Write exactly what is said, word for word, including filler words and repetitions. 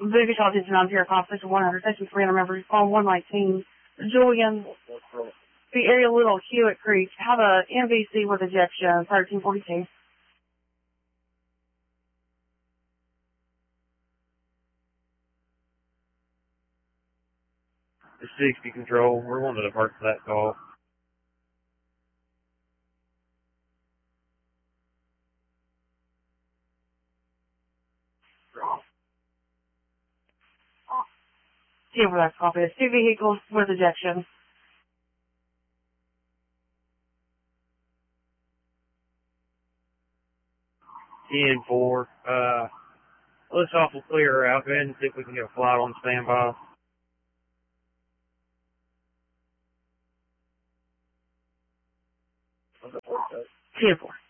Booby Shaw did nine here, conflict one hundred, section three hundred members, phone one nineteen. Julian, the area Little Hewitt Creek, have a M V C with ejection, thirteen forty-two. sixty control, we're one to divert for that call. See where that's copy. It's two vehicles with ejection. ten four, uh, let's awful clear her out. Go ahead and see if we can get a flight on standby. ten four.